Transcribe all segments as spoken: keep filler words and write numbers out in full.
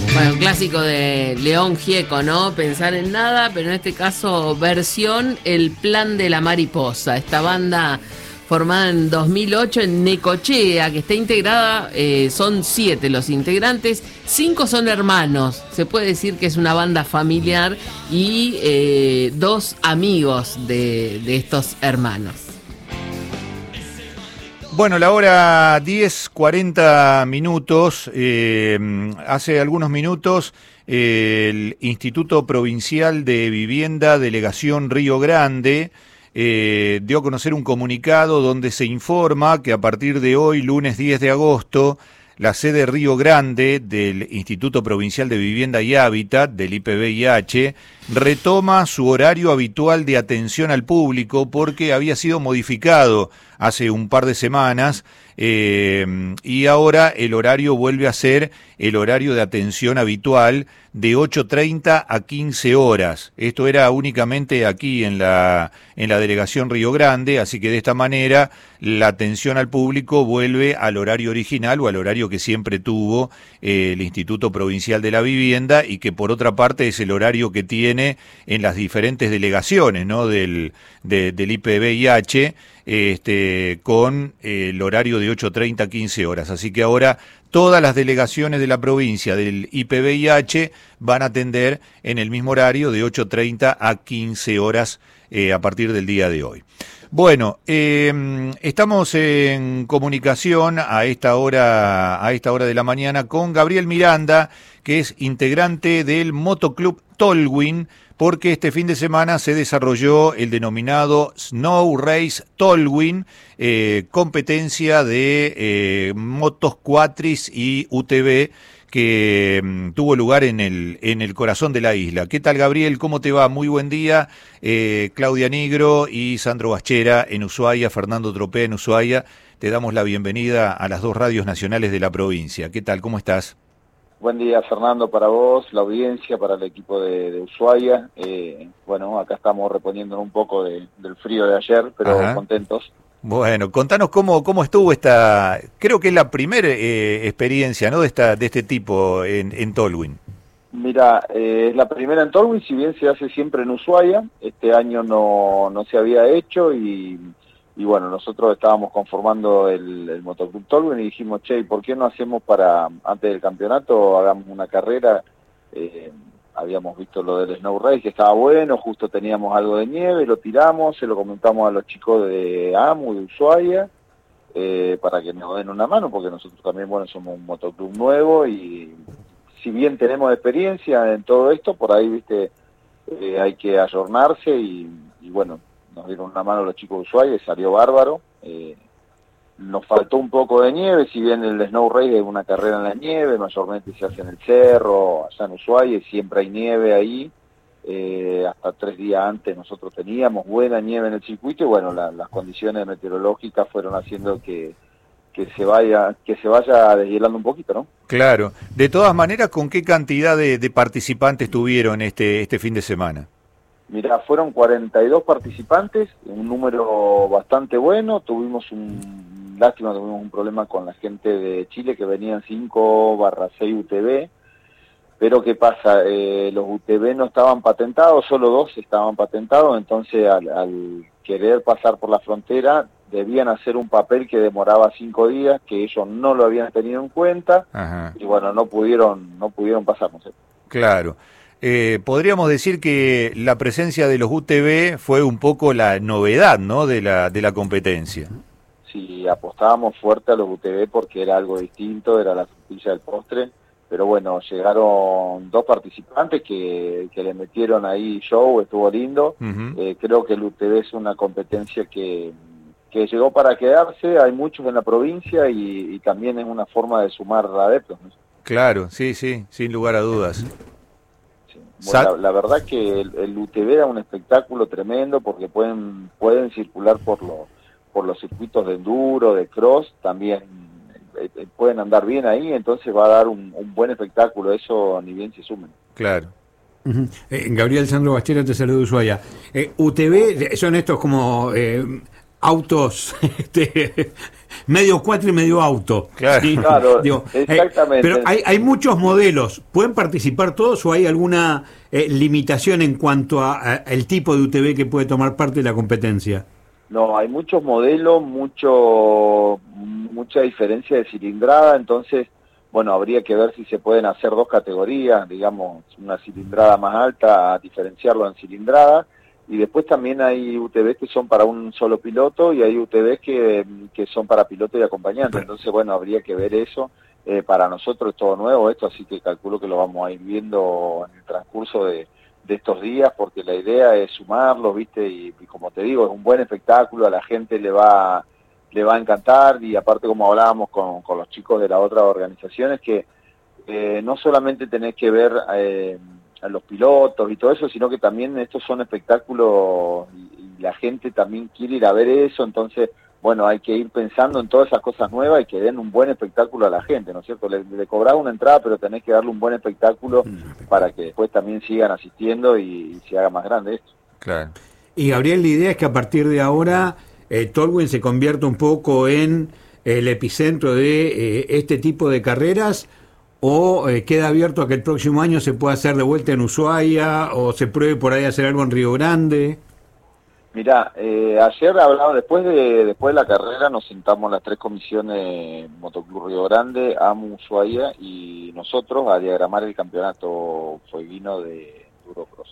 Bueno, un clásico de León Gieco, ¿no? Pensar en nada, pero en este caso versión El Plan de la Mariposa. Esta banda formada en dos mil ocho en Necochea, que está integrada, eh, son siete los integrantes, cinco son hermanos. Se puede decir que es una banda familiar y eh, dos amigos de, de estos hermanos. Bueno, la hora diez, cuarenta minutos. Eh, hace algunos minutos eh, el Instituto Provincial de Vivienda, Delegación Río Grande, eh, dio a conocer un comunicado donde se informa que a partir de hoy, lunes diez de agosto, la sede Río Grande del Instituto Provincial de Vivienda y Hábitat, del I P V I H, retoma su horario habitual de atención al público porque había sido modificado hace un par de semanas eh, y ahora el horario vuelve a ser el horario de atención habitual de ocho treinta a quince horas. Esto era únicamente aquí en la, en la delegación Río Grande, así que de esta manera la atención al público vuelve al horario original o al horario que siempre tuvo eh, el Instituto Provincial de la Vivienda y que por otra parte es el horario que tiene en las diferentes delegaciones, ¿no? del, de, del I P V I H, este, con eh, el horario de ocho treinta a quince horas. Así que ahora todas las delegaciones de la provincia del I P V I H van a atender en el mismo horario de ocho treinta a quince horas eh, a partir del día de hoy. Bueno, eh, estamos en comunicación a esta hora, a esta hora de la mañana con Gabriel Miranda, que es integrante del Motoclub Tolwyn, porque este fin de semana se desarrolló el denominado Snow Race Tolwyn, eh, competencia de eh, motos cuatris y U T V, que um, tuvo lugar en el en el corazón de la isla. ¿Qué tal, Gabriel? ¿Cómo te va? Muy buen día. Eh, Claudia Nigro y Sandro Bachera en Ushuaia, Fernando Tropea en Ushuaia. Te damos la bienvenida a las dos radios nacionales de la provincia. ¿Qué tal? ¿Cómo estás? Buen día, Fernando, para vos, la audiencia, para el equipo de, de Ushuaia. Eh, bueno, acá estamos reponiendo un poco de, del frío de ayer, pero Ajá. contentos. Bueno, contanos cómo cómo estuvo esta, creo que es la primera eh, experiencia, ¿no? de esta de este tipo en, en Tolwyn. Mira, eh, es la primera en Tolwyn, si bien se hace siempre en Ushuaia, este año no, no se había hecho y, y bueno, nosotros estábamos conformando el, el Motoclub Tolwyn y dijimos, che, ¿por qué no hacemos para, antes del campeonato, hagamos una carrera? Eh, habíamos visto lo del Snow Race, que estaba bueno, justo teníamos algo de nieve, lo tiramos, se lo comentamos a los chicos de AMU, de Ushuaia, eh, para que nos den una mano, porque nosotros también, bueno, somos un motoclub nuevo y si bien tenemos experiencia en todo esto, por ahí, viste, eh, hay que ayornarse y, y bueno, nos dieron una mano los chicos de Ushuaia y salió bárbaro. Eh, Nos faltó un poco de nieve, si bien el Snow Race es una carrera en la nieve, mayormente se hace en el cerro, allá en Ushuaia, y siempre hay nieve ahí. Eh, hasta tres días antes nosotros teníamos buena nieve en el circuito y bueno, la, las condiciones meteorológicas fueron haciendo que, que se vaya que se vaya deshielando un poquito, ¿no? Claro. De todas maneras, ¿con qué cantidad de, de participantes tuvieron este, este fin de semana? Mirá, fueron cuarenta y dos participantes, un número bastante bueno. Tuvimos un, lástima, tuvimos un problema con la gente de Chile que venían cinco barra seis U T V, pero ¿qué pasa? Eh, los U T V no estaban patentados, solo dos estaban patentados, entonces al, al querer pasar por la frontera debían hacer un papel que demoraba cinco días, que ellos no lo habían tenido en cuenta. Ajá. Y bueno, no pudieron, no pudieron pasar, no sé. Claro. Eh, podríamos decir que la presencia de los U T V fue un poco la novedad, ¿no? de la de la competencia. Sí, apostábamos fuerte a los U T V porque era algo distinto, era la frutilla del postre, pero bueno, llegaron dos participantes que, que le metieron ahí show, estuvo lindo. Uh-huh. eh, creo que el U T V es una competencia que, que llegó para quedarse, hay muchos en la provincia y, y también es una forma de sumar adeptos, ¿no? Claro, sí, sí, sin lugar a dudas. Bueno, la, la verdad que el, el U T V da un espectáculo tremendo porque pueden pueden circular por los por los circuitos de enduro, de cross, también eh, eh, pueden andar bien ahí, entonces va a dar un, un buen espectáculo, eso ni bien se sumen. Claro. Uh-huh. eh, Gabriel Sandro Bachera, te saludo de Ushuaia. Eh, U T V son estos como eh, autos este, medio cuatro y medio auto. Claro, ¿sí? Claro, Digo, exactamente. Eh, pero hay, hay muchos modelos. ¿Pueden participar todos o hay alguna eh, limitación en cuanto a, a el tipo de U T V que puede tomar parte de la competencia? No, hay muchos modelos, mucho mucha diferencia de cilindrada, entonces, bueno, habría que ver si se pueden hacer dos categorías, digamos, una cilindrada más alta, a diferenciarlo en cilindrada, y después también hay U T Vs que son para un solo piloto y hay U T Vs que, que son para piloto y acompañante, entonces, bueno, habría que ver eso. Eh, para nosotros es todo nuevo esto, así que calculo que lo vamos a ir viendo en el transcurso de, de estos días, porque la idea es sumarlo, ¿viste? Y, y como te digo, es un buen espectáculo, a la gente le va le va a encantar, y aparte, como hablábamos con, con los chicos de las otras organizaciones, que eh, no solamente tenés que ver eh, a los pilotos y todo eso, sino que también estos son espectáculos y, y la gente también quiere ir a ver eso, entonces, bueno, hay que ir pensando en todas esas cosas nuevas y que den un buen espectáculo a la gente, ¿no es cierto? Le, le cobrás una entrada, pero tenés que darle un buen espectáculo para que después también sigan asistiendo y, y se haga más grande esto. claro. Y Gabriel, la idea es que a partir de ahora eh, Tolwyn se convierta un poco en el epicentro de eh, este tipo de carreras, o eh, queda abierto a que el próximo año se pueda hacer de vuelta en Ushuaia o se pruebe por ahí hacer algo en Río Grande. Mirá, eh, ayer hablamos, después de después de la carrera nos sentamos las tres comisiones, Motoclub Río Grande, A M U, Ushuaia y nosotros, a diagramar el campeonato fueguino de Durocross.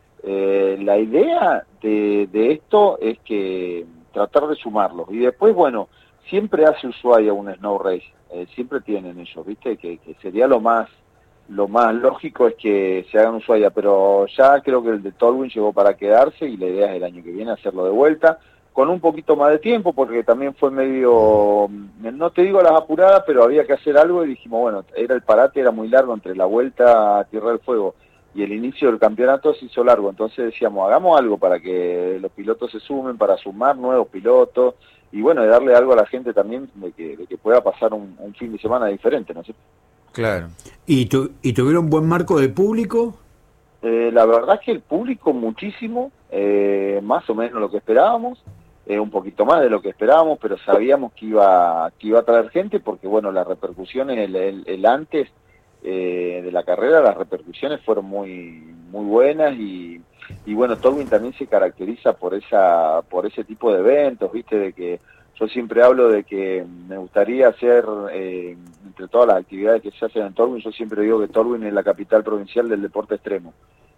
Eh, la idea de, de esto es que tratar de sumarlos, y después, bueno, siempre hace Ushuaia un snow race, eh, siempre tienen ellos, ¿viste? Que, que sería lo más lo más lógico es que se haga en Ushuaia, pero ya creo que el de Tolwyn llegó para quedarse y la idea es el año que viene hacerlo de vuelta, con un poquito más de tiempo, porque también fue medio, no te digo las apuradas, pero había que hacer algo y dijimos, bueno, era el parate, era muy largo entre la vuelta a Tierra del Fuego y el inicio del campeonato se hizo largo, entonces decíamos, hagamos algo para que los pilotos se sumen, para sumar nuevos pilotos, y bueno, de darle algo a la gente también de que, de que pueda pasar un, un fin de semana diferente, ¿no sé? Claro. ¿Y, tu, y tuvieron buen marco de público? Eh, la verdad es que el público muchísimo, eh, más o menos lo que esperábamos, eh, un poquito más de lo que esperábamos, pero sabíamos que iba que iba a traer gente, porque bueno, las repercusiones, el, el, el antes eh, de la carrera, las repercusiones fueron muy muy buenas, y, y bueno, Tolwyn también se caracteriza por esa por ese tipo de eventos, viste, de que yo siempre hablo de que me gustaría hacer, eh, entre todas las actividades que se hacen en Tolwyn, yo siempre digo que Tolwyn es la capital provincial del deporte extremo.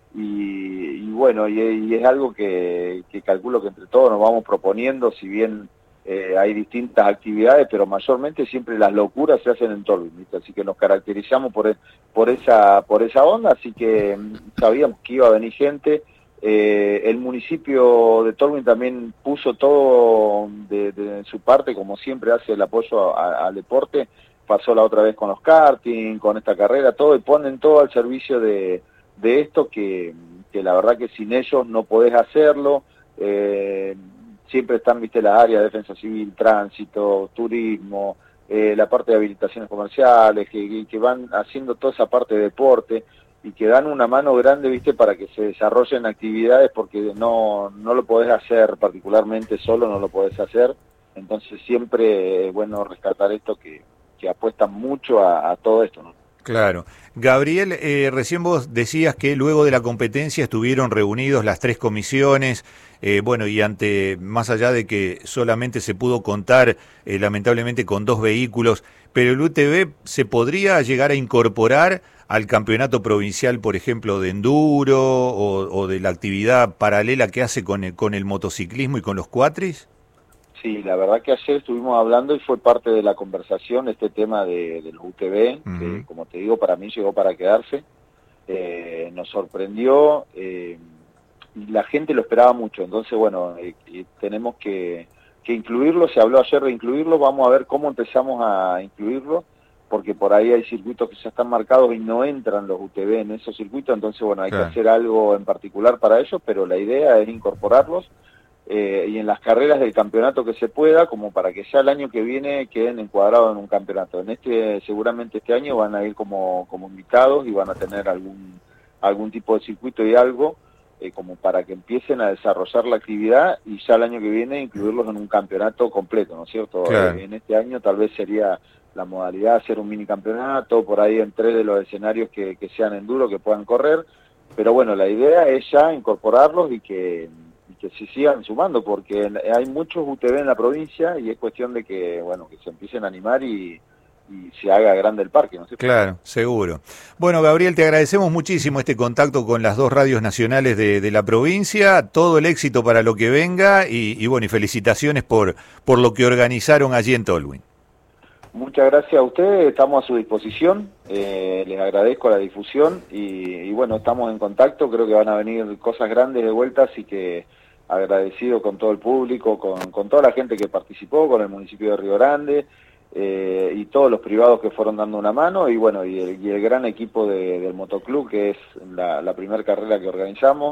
Y, y bueno, y, y es algo que, que calculo que entre todos nos vamos proponiendo, si bien eh, hay distintas actividades, pero mayormente siempre las locuras se hacen en Tolwyn, ¿viste? Así que nos caracterizamos por, por, esa, por esa onda, así que sabíamos que iba a venir gente. Eh, el municipio de Tolwyn también puso todo de, de su parte, como siempre hace el apoyo a, a, al deporte, pasó la otra vez con los karting, con esta carrera, todo, y ponen todo al servicio de, de esto, que, que la verdad que sin ellos no podés hacerlo. Eh, siempre están, viste, las áreas de defensa civil, tránsito, turismo, eh, la parte de habilitaciones comerciales, que, que van haciendo toda esa parte de deporte, y que dan una mano grande, viste, para que se desarrollen actividades, porque no, no lo podés hacer particularmente solo, no lo podés hacer, entonces siempre es bueno rescatar esto, que, que apuestan mucho a, a todo esto, ¿no? Claro. Gabriel, eh, recién vos decías que luego de la competencia estuvieron reunidos las tres comisiones, eh, bueno, y ante, más allá de que solamente se pudo contar eh, lamentablemente con dos vehículos, pero el U T V se podría llegar a incorporar al campeonato provincial, por ejemplo, de enduro o, o de la actividad paralela que hace con el, con el motociclismo y con los cuatris? Sí, la verdad que ayer estuvimos hablando y fue parte de la conversación este tema de, de los U T V, uh-huh. que como te digo, para mí llegó para quedarse. Eh, nos sorprendió, eh, y la gente lo esperaba mucho, entonces bueno, eh, eh, tenemos que, que incluirlo, se habló ayer de incluirlo, vamos a ver cómo empezamos a incluirlo, porque por ahí hay circuitos que ya están marcados y no entran los U T V en esos circuitos, entonces bueno, hay claro. que hacer algo en particular para ellos, pero la idea es incorporarlos. Eh, y en las carreras del campeonato que se pueda, como para que ya el año que viene queden encuadrados en un campeonato. En este, seguramente este año van a ir como, como invitados y van a tener algún, algún tipo de circuito y algo, eh, como para que empiecen a desarrollar la actividad y ya el año que viene incluirlos en un campeonato completo, ¿no es cierto? Claro. Eh, en este año tal vez sería la modalidad de hacer un mini campeonato, por ahí en tres de los escenarios que, que sean enduro, que puedan correr, pero bueno, la idea es ya incorporarlos y que, y que se sigan sumando, porque hay muchos U T V en la provincia y es cuestión de que, bueno, que se empiecen a animar y y se haga grande el parque, ¿no sé? Claro, seguro. Bueno, Gabriel, te agradecemos muchísimo este contacto con las dos radios nacionales de, de la provincia, todo el éxito para lo que venga y, y bueno, y felicitaciones por, por lo que organizaron allí en Tolwyn. Muchas gracias a ustedes, estamos a su disposición, eh, les agradezco la difusión y, y bueno, estamos en contacto, creo que van a venir cosas grandes de vuelta, así que agradecido con todo el público, con, con toda la gente que participó, con el municipio de Río Grande, Eh, y todos los privados que fueron dando una mano y bueno, y el, y el gran equipo de, del motoclub, que es la, la primera carrera que organizamos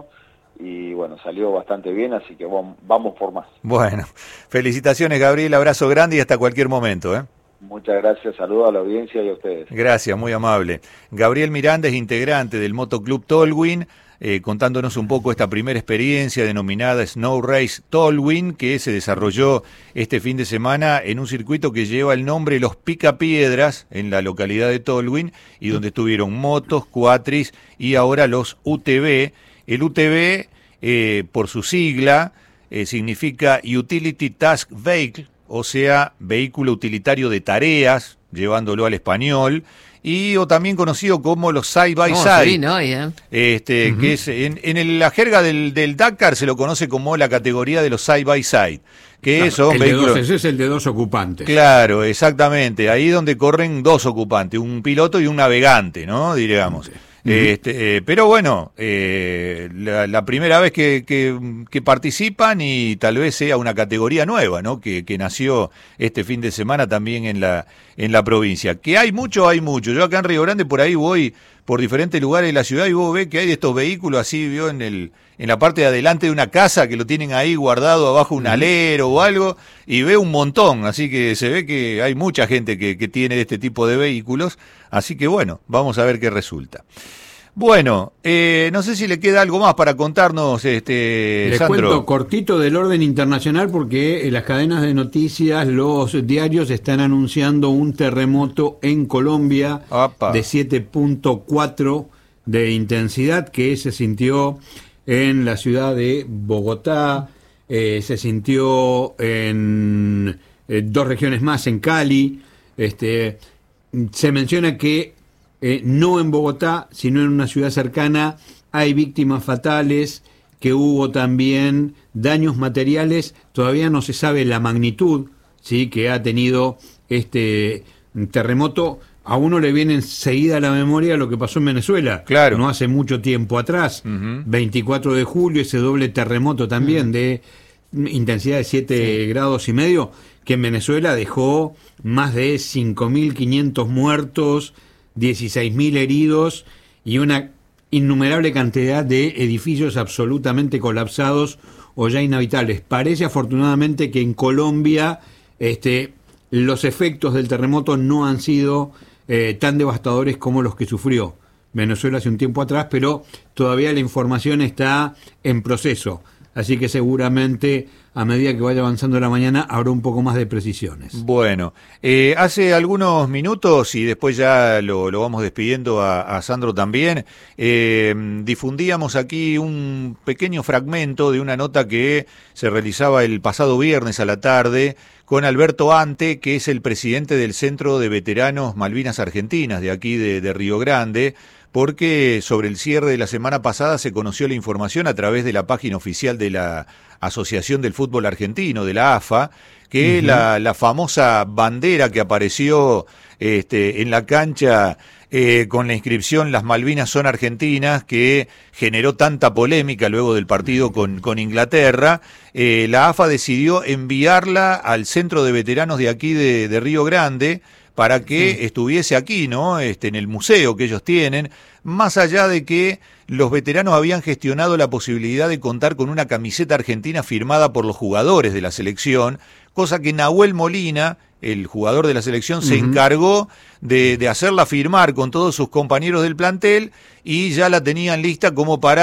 y bueno, salió bastante bien, así que vamos, vamos por más. Bueno, felicitaciones, Gabriel, abrazo grande y hasta cualquier momento, ¿eh? Muchas gracias, saludos a la audiencia y a ustedes. Gracias, muy amable. Gabriel Miranda es integrante del Motoclub Tolwyn, eh, contándonos un poco esta primera experiencia denominada Snow Race Tolwyn, que se desarrolló este fin de semana en un circuito que lleva el nombre Los Picapiedras, en la localidad de Tolwyn, y donde estuvieron motos, cuatris y ahora los U T V. El U T V, eh, por su sigla, eh, significa Utility Task Vehicle, o sea, vehículo utilitario de tareas, llevándolo al español, y o también conocido como los side by side, sí, no, yeah. este, uh-huh. que es en, en el, la jerga del, del Dakar se lo conoce como la categoría de los side by side, que claro, son el vehículos. De dos, ese es el de dos ocupantes. Claro, exactamente, ahí donde corren dos ocupantes, un piloto y un navegante, ¿no? Diríamos. Okay. Este, eh, pero bueno, eh, la, la primera vez que, que, que participan y tal vez sea una categoría nueva, ¿no? Que, que nació este fin de semana también en la, en la provincia. Que hay mucho, hay mucho. Yo acá en Río Grande por ahí voy por diferentes lugares de la ciudad y vos ves que hay de estos vehículos así, vio en el en la parte de adelante de una casa que lo tienen ahí guardado abajo un alero o algo y ve un montón, así que se ve que hay mucha gente que, que tiene este tipo de vehículos, así que bueno, vamos a ver qué resulta. Bueno, eh, no sé si le queda algo más para contarnos, este, Le Sandro. cuento cortito del orden internacional porque las cadenas de noticias, los diarios están anunciando un terremoto en Colombia Opa. de siete punto cuatro de intensidad que se sintió en la ciudad de Bogotá, eh, se sintió en eh, dos regiones más, en Cali. Este, se menciona que Eh, no en Bogotá, sino en una ciudad cercana, hay víctimas fatales, que hubo también daños materiales, todavía no se sabe la magnitud, ¿sí?, que ha tenido este terremoto. A uno le viene enseguida a la memoria lo que pasó en Venezuela, claro, no hace mucho tiempo atrás, uh-huh. veinticuatro de julio, ese doble terremoto también uh-huh. de intensidad de siete sí. grados y medio, que en Venezuela dejó más de cinco mil quinientos muertos, dieciséis mil heridos y una innumerable cantidad de edificios absolutamente colapsados o ya inhabitables. Parece afortunadamente que en Colombia este, los efectos del terremoto no han sido eh, tan devastadores como los que sufrió Venezuela hace un tiempo atrás, pero todavía la información está en proceso. Así que seguramente a medida que vaya avanzando la mañana habrá un poco más de precisiones. Bueno, eh, hace algunos minutos, y después ya lo, lo vamos despidiendo a, a Sandro también, eh, difundíamos aquí un pequeño fragmento de una nota que se realizaba el pasado viernes a la tarde con Alberto Ante, que es el presidente del Centro de Veteranos Malvinas Argentinas de aquí de, de Río Grande, porque sobre el cierre de la semana pasada se conoció la información a través de la página oficial de la Asociación del Fútbol Argentino, de la A F A, que uh-huh. la, la famosa bandera que apareció este, en la cancha eh, con la inscripción "Las Malvinas son argentinas", que generó tanta polémica luego del partido con, con Inglaterra, eh, la A F A decidió enviarla al Centro de Veteranos de aquí de, de Río Grande, para que sí. estuviese aquí, ¿no? Este, en el museo que ellos tienen, más allá de que los veteranos habían gestionado la posibilidad de contar con una camiseta argentina firmada por los jugadores de la selección, cosa que Nahuel Molina, el jugador de la selección, uh-huh. se encargó de, de hacerla firmar con todos sus compañeros del plantel y ya la tenían lista como para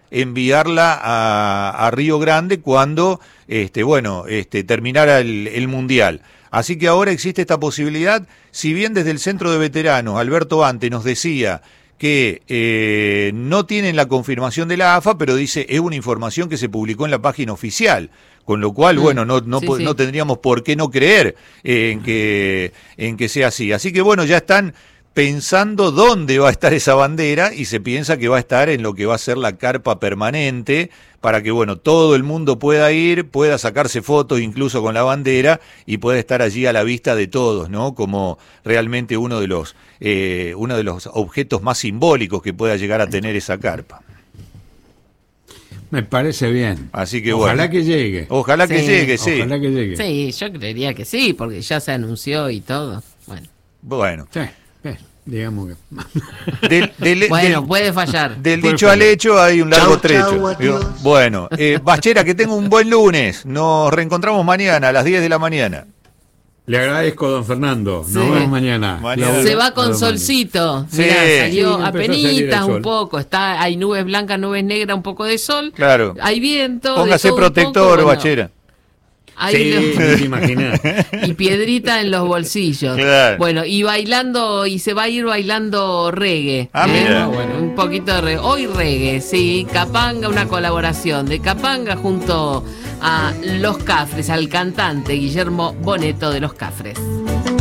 enviarla a, a Río Grande cuando, este, bueno, este, terminara el, el Mundial. Así que ahora existe esta posibilidad, si bien desde el Centro de Veteranos, Alberto Ante nos decía que eh, no tienen la confirmación de la A F A, pero dice, es una información que se publicó en la página oficial, con lo cual, mm, bueno, no, no, sí, sí. no tendríamos por qué no creer eh, en, que, en que sea así. Así que, bueno, ya están pensando dónde va a estar esa bandera y se piensa que va a estar en lo que va a ser la carpa permanente para que, bueno, todo el mundo pueda ir, pueda sacarse fotos incluso con la bandera y pueda estar allí a la vista de todos, ¿no? Como realmente uno de los eh, uno de los objetos más simbólicos que pueda llegar a tener esa carpa. Me parece bien. Así que ojalá bueno, que llegue. Ojalá que sí, llegue, sí. Ojalá que llegue. Sí, yo creería que sí, porque ya se anunció y todo. Bueno. Bueno. Sí. Digamos que... Del, del, bueno, del, puede fallar. Del puede dicho fallar. al hecho hay un largo chau, trecho. chau, bueno, eh, Bachera, que tenga un buen lunes. Nos reencontramos mañana a las diez de la mañana. Le agradezco, don Fernando. Sí. Nos vemos mañana. mañana. Se va con solcito. Sí. Mirá, salió sí, apenitas un poco. Está, hay nubes blancas, nubes negras, un poco de sol. Claro. Hay viento. Póngase protector, poco, Bachera. Bueno. Ahí sí, lo... te imaginas. Y piedrita en los bolsillos. Claro. Bueno, y bailando, y se va a ir bailando reggae. Ah, ¿eh? mira. Bueno, un poquito de reggae. Hoy reggae, sí. Capanga, una colaboración de Capanga junto a Los Cafres, al cantante Guillermo Boneto de Los Cafres.